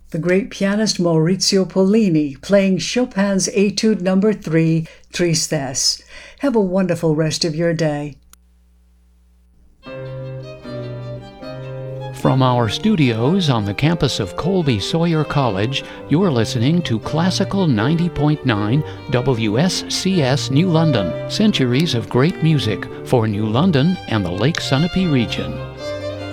the great pianist Maurizio Pollini playing Chopin's Etude Number 3, Tristesse. Have a wonderful rest of your day. From our studios on the campus of Colby Sawyer College, you're listening to Classical 90.9 WSCS New London, centuries of great music for New London and the Lake Sunapee region.